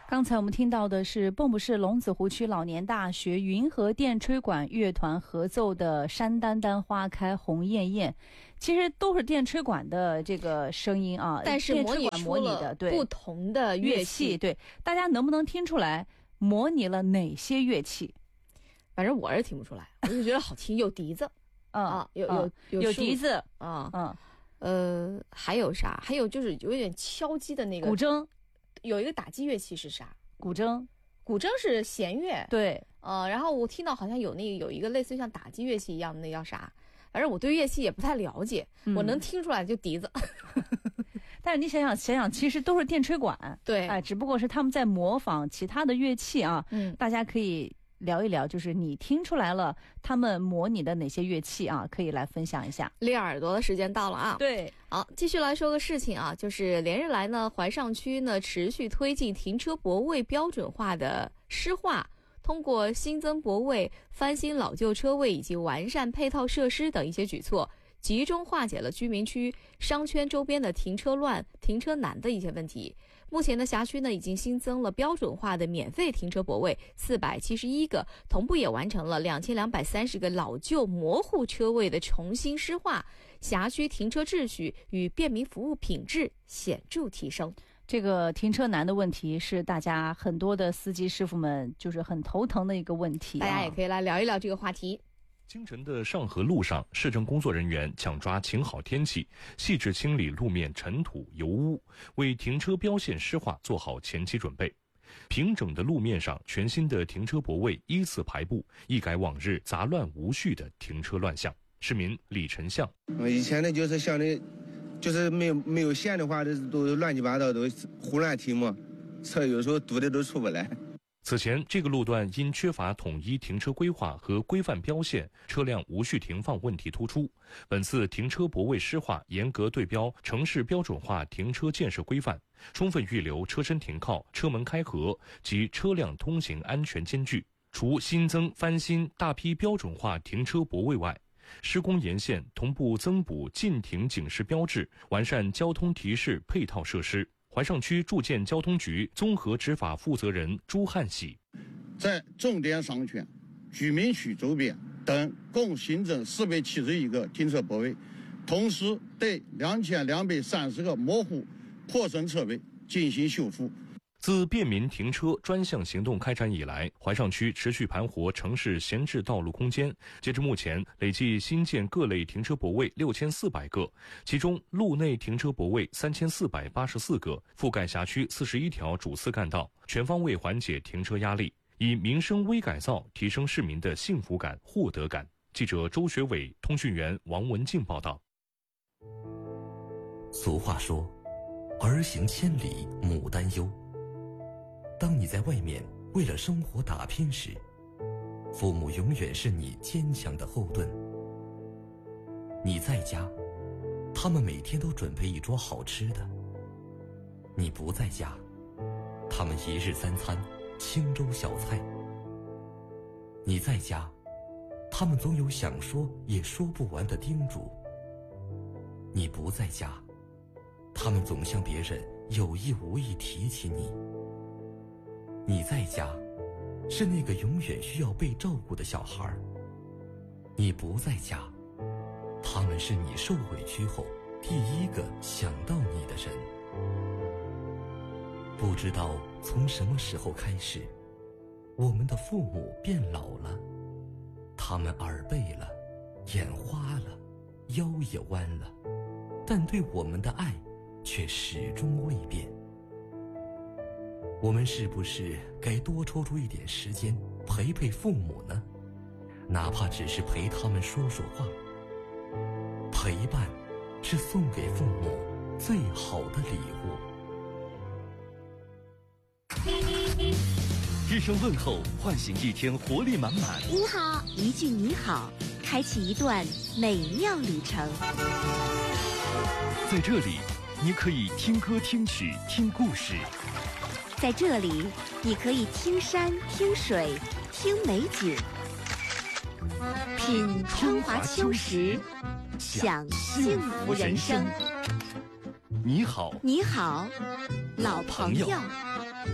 刚才我们听到的是蚌埠市龙子湖区老年大学云和电吹管乐团合奏的《山丹丹花开红艳艳》，其实都是电吹管的这个声音啊， 但是模拟出了不同的乐器。 对，大家能不能听出来模拟了哪些乐器？ 反正我是听不出来，我就觉得好听，有笛子，有笛子啊，还有啥？还有就是有点敲击的那个古筝。 有一个打击乐器是啥？ 古筝是弦乐。 对， 然后我听到好像有一个类似于像打击乐器一样的，那叫啥？反正我对乐器也不太了解，我能听出来就笛子。 但是你想想，其实都是电吹管， 对， 只不过是他们在模仿其他的乐器啊。大家可以聊一聊，就是你听出来了他们模拟的哪些乐器啊？可以来分享一下。 练耳朵的时间到了啊！ 对， 好，继续来说个事情啊，就是连日来呢，怀上区呢持续推进停车泊位标准化的施化，通过新增泊位、翻新老旧车位以及完善配套设施等一些举措，集中化解了居民区商圈周边的停车乱、停车难的一些问题。目前的辖区呢，已经新增了标准化的免费停车泊位471个，同步也完成了2230个老旧模糊车位的重新施化，辖区停车秩序与便民服务品质显著提升。 这个停车难的问题是大家很多的司机师傅们就是很头疼的一个问题， 大家也可以来聊一聊这个话题。 清晨的上河路上，市政工作人员抢抓晴好天气，细致清理路面尘土油污，为停车标线施化做好前期准备。平整的路面上，全新的停车泊位依次排布，一改往日杂乱无序的停车乱象。市民李晨相， 以前的就是像那，就是没有线的话，都乱七八糟，都胡乱停嘛，车有时候堵的都出不来。 此前，这个路段因缺乏统一停车规划和规范标线，车辆无序停放问题突出。本次停车泊位施化严格对标城市标准化停车建设规范，充分预留车身停靠、车门开合及车辆通行安全间距。除新增翻新大批标准化停车泊位外，施工沿线同步增补禁停警示标志，完善交通提示配套设施。怀上区住建交通局综合执法负责人朱汉喜， 在重点商圈、居民区周边等共新增471个停车泊位，同时对2230个模糊破损车位进行修复。 自便民停车专项行动开展以来，怀上区持续盘活城市闲置道路空间。截至目前，累计新建各类停车泊位6400个，其中路内停车泊位3484个，覆盖辖区41条主次干道，全方位缓解停车压力，以民生微改造提升市民的幸福感、获得感。记者周学伟，通讯员王文静报道。 俗话说，儿行千里母担忧。当你在外面为了生活打拼时，父母永远是你坚强的后盾。你在家，他们每天都准备一桌好吃的；你不在家，他们一日三餐清粥小菜。你在家，他们总有想说也说不完的叮嘱；你不在家，他们总向别人有意无意提起你。你在家，是那个永远需要被照顾的小孩；你不在家，他们是你受委屈后第一个想到你的人。不知道从什么时候开始，我们的父母变老了，他们耳背了，眼花了，腰也弯了，但对我们的爱却始终未变。我们是不是该多抽出一点时间陪陪父母呢？哪怕只是陪他们说说话。陪伴是送给父母最好的礼物。 一声问候唤醒一天活力满满。 你好，一句你好，开启一段美妙旅程。 在这里，你可以听歌听曲听故事。 在这里，你可以听山听水听美景，品春华秋实，享幸福人生。 你好， 你好，老朋友。